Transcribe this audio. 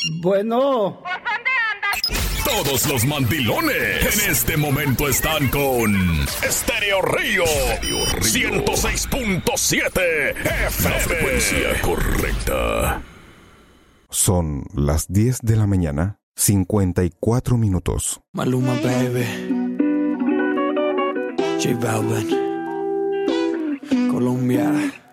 Bueno. ¿Pues dónde andas? Todos los mandilones en este momento están con Estéreo Río 106.7 FM. La frecuencia correcta. Son las 10 de la mañana, 54 minutos. Maluma, baby. J Balvin. Colombia.